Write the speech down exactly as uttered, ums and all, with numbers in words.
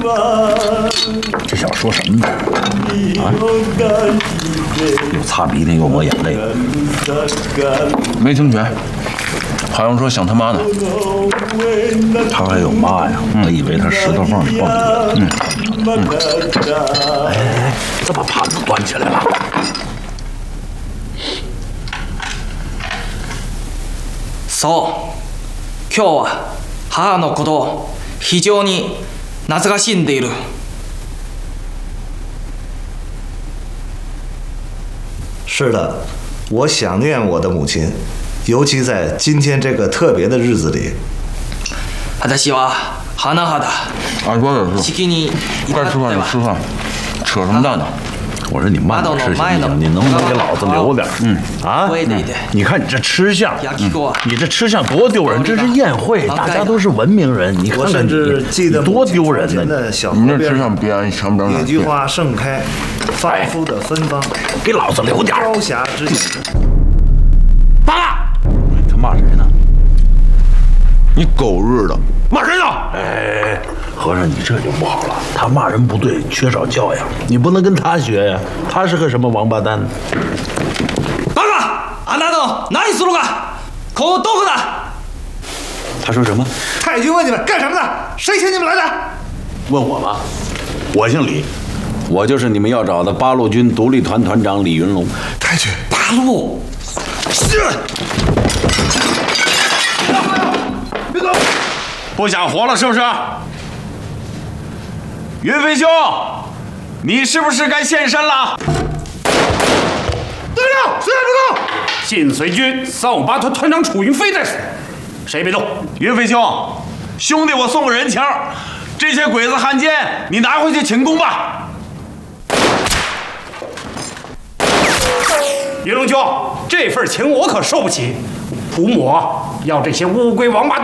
这小子说什么呢？啊？又擦鼻涕又抹眼泪。 没听全，好像说想他妈呢。 他还有妈呀！我以为他石头缝里蹦的。嗯嗯。哎哎哎，这把盘子端起来了。 そう、今日は母のことを非常に懐かしんでいる。 是的，我想念我的母亲，尤其在今天这个特别的日子里。 私は甚だ俺说的是， 式に至该吃饭就吃饭，扯什么淡呢？ 我说你慢点吃行不行？你能不能给老子留点？嗯啊，你看你这吃相，嗯、你这吃相多丢人！这是宴会，大家都是文明人，你看看你多丢人呢！ 你这吃相别强不着哪野菊花盛开，芳肤的芬芳， 给老子留点！ 朝霞之景。 爸爸，他骂谁呢？ 你狗日的， 骂谁呢？哎。和尚，你这就不好了。他骂人不对，缺少教养，你不能跟他学呀。他是个什么王八蛋呢？ バカ！あなた何するか？ここどこだ？ 他说什么？ 太君问你们干什么呢？谁请你们来的？ 问我吗？我姓李，我就是你们要找的八路军独立团团长李云龙。 太君， 八路是。别走！ 不想活了是不是？云飞兄，你是不是该现身了？ 队长，谁也不动！ 晋绥军三五八团团长楚云飞在此，谁也别动。 云飞兄，兄弟我送个人情，这些鬼子汉奸，你拿回去请功吧。 云龙兄，这份情我可受不起。普母要这些乌龟王八蛋